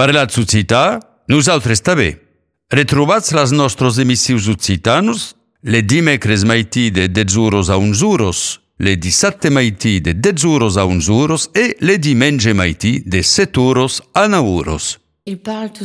Parlat Occità, nosaltres també. Retrobats les nostres emissius occitanos, le dimecres maití de 10 euros a 11 euros, le dissabte maití de 10 euros a 11 euros e le diumenge maití de 7 euros a 9 euros. Il parle